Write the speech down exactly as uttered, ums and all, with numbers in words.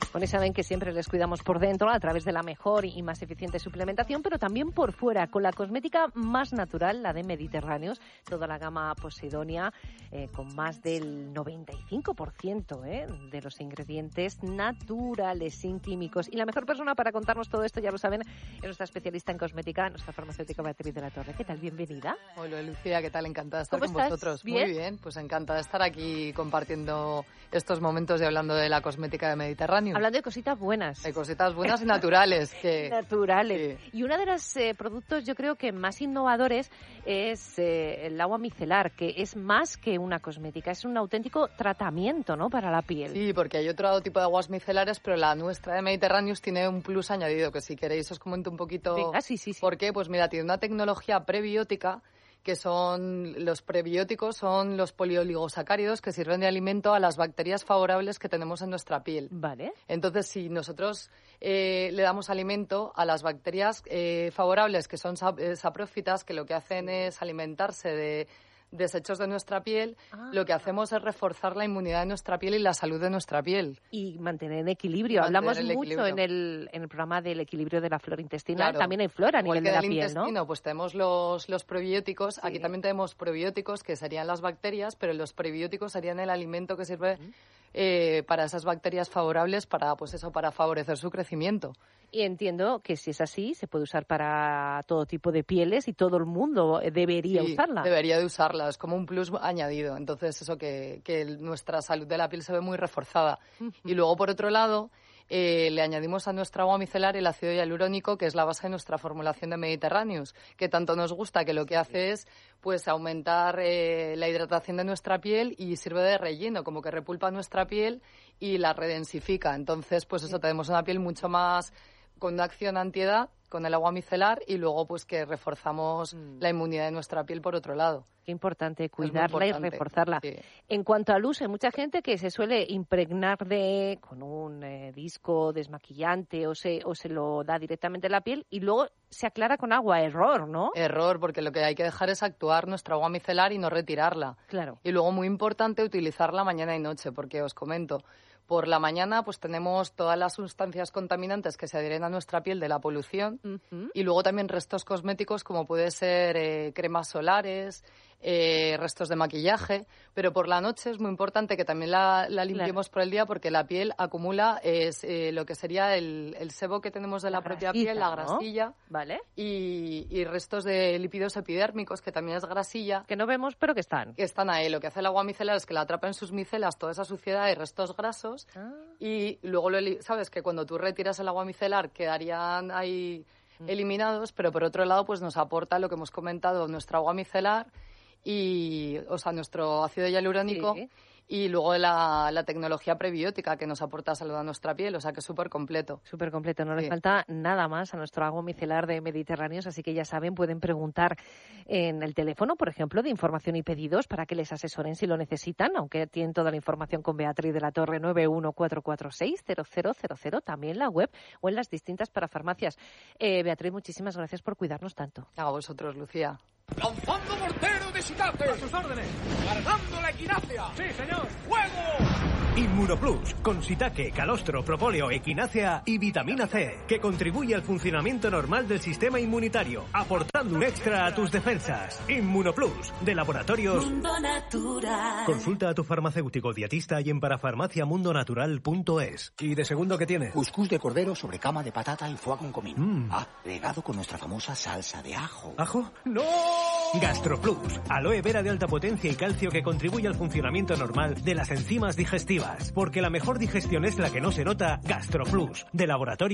Con esa ven que siempre les cuidamos por dentro a través de la mejor y más eficiente suplementación, pero también por fuera, con la cosmética más natural, la de Mediterráneos, toda la gama Posidonia, eh, con más del noventa y cinco por ciento eh, de los ingredientes naturales, sin químicos. Y la mejor persona para contarnos todo esto, ya lo saben, es nuestra especialista en cosmética, nuestra farmacéutica Beatriz de la Torre. ¿Qué tal? Bienvenida. Hola, Lucía, ¿qué tal? Encantada de estar ¿Cómo con estás? vosotros. ¿Bien? Muy bien, pues encantada de estar aquí compartiendo estos momentos y hablando de la cosmética de Mediterráneo. Hablando de cositas buenas. De cositas buenas y naturales. Que, naturales. Sí. Y uno de los eh, productos, yo creo que más innovadores es eh, el agua micelar, que es más que una cosmética, es un auténtico tratamiento, ¿no?, para la piel. Sí, porque hay otro tipo de aguas micelares, pero la nuestra de Mediterráneos tiene un plus añadido, que si queréis os comento un poquito. Venga, sí, sí, sí. ¿Por qué? Pues mira, tiene una tecnología prebiótica, que son los prebióticos, son los polioligosacáridos que sirven de alimento a las bacterias favorables que tenemos en nuestra piel. Vale. Entonces, si nosotros eh, le damos alimento a las bacterias eh, favorables, que son sap- eh, saprófitas, que lo que hacen es alimentarse de desechos de nuestra piel, ah. lo que hacemos es reforzar la inmunidad de nuestra piel y la salud de nuestra piel. Y mantener el equilibrio. Mantener Hablamos el mucho equilibrio. en el, en el programa del equilibrio de la flora intestinal. Claro. También hay flora a Igual nivel que de la del piel, intestino, ¿no? pues tenemos los, los probióticos. Sí. Aquí también tenemos probióticos, que serían las bacterias, pero los prebióticos serían el alimento que sirve uh-huh. eh, para esas bacterias favorables, para pues eso, para favorecer su crecimiento. Y entiendo que si es así, se puede usar para todo tipo de pieles y todo el mundo debería sí, usarla. debería de usarla, es como un plus añadido. Entonces, eso que, que nuestra salud de la piel se ve muy reforzada. Uh-huh. Y luego, por otro lado, eh, le añadimos a nuestra agua micelar el ácido hialurónico, que es la base de nuestra formulación de Mediterráneos, que tanto nos gusta, que lo que hace es pues aumentar eh, la hidratación de nuestra piel y sirve de relleno, como que repulpa nuestra piel y la redensifica. Entonces, pues eso, tenemos una piel mucho más con una acción antiedad, con el agua micelar, y luego pues que reforzamos mm. la inmunidad de nuestra piel por otro lado. Qué importante cuidarla importante. y reforzarla. Sí. En cuanto al uso, hay mucha gente que se suele impregnar de con un eh, disco desmaquillante o se, o se lo da directamente en la piel y luego se aclara con agua. Error, ¿no? Error, porque lo que hay que dejar es actuar nuestra agua micelar y no retirarla. Claro. Y luego, muy importante, utilizarla mañana y noche, porque os comento, por la mañana pues tenemos todas las sustancias contaminantes que se adhieren a nuestra piel de la polución uh-huh. y luego también restos cosméticos como puede ser eh, cremas solares, eh, restos de maquillaje, pero por la noche es muy importante que también la, la limpiemos claro. por el día, porque la piel acumula es, eh, lo que sería el, el sebo que tenemos de la, la propia grasita, piel, la ¿no? grasilla, ¿vale? y, y restos de lípidos epidérmicos, que también es grasilla. Que no vemos, pero que están. Que están ahí. Lo que hace el agua micelar es que la atrapa en sus micelas toda esa suciedad y restos grasos. Ah. Y luego, lo, sabes que cuando tú retiras el agua micelar quedarían ahí mm. eliminados, pero por otro lado pues nos aporta lo que hemos comentado, nuestra agua micelar y, o sea, nuestro ácido hialurónico. Sí. Y luego la, la tecnología prebiótica que nos aporta salud a nuestra piel, o sea que es súper completo. Súper completo, no sí. le falta nada más a nuestro agua micelar de Mediterráneos, así que ya saben, pueden preguntar en el teléfono, por ejemplo, de información y pedidos para que les asesoren si lo necesitan, aunque tienen toda la información con Beatriz de la Torre, nueve uno cuatro cuatro seis cero cero cero cero, también en la web o en las distintas parafarmacias. Eh, Beatriz, muchísimas gracias por cuidarnos tanto. A vosotros, Lucía. ¡Lanzando mortero de shiitake! ¡A sus órdenes! ¡Cargando la equinacia! ¡Sí, señor! ¡Fuego! Inmunoplus, con shiitake, calostro, propóleo, equinácea y vitamina C, que contribuye al funcionamiento normal del sistema inmunitario, aportando un extra a tus defensas. Inmunoplus, de Laboratorios Mundo Natural. Consulta a tu farmacéutico dietista y en parafarmacia mundo natural punto es. ¿Y de segundo qué tiene? Cuscús de cordero sobre cama de patata y foie con comino. Mm. Ah, regado con nuestra famosa salsa de ajo. ¿Ajo? ¡No! GastroPlus, aloe vera de alta potencia y calcio que contribuye al funcionamiento normal de las enzimas digestivas. Porque la mejor digestión es la que no se nota. GastroPlus, de Laboratorio